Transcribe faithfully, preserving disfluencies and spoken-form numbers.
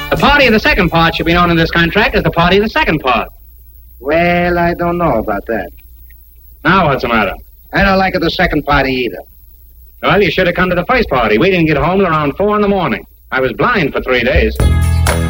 The party of the second part should be known in this contract as the party of the second part. Well, I don't know about that. Now what's the matter? I don't like it the second party either. Well, you should have come to the first party. We didn't get home till around four in the morning. I was blind for three days.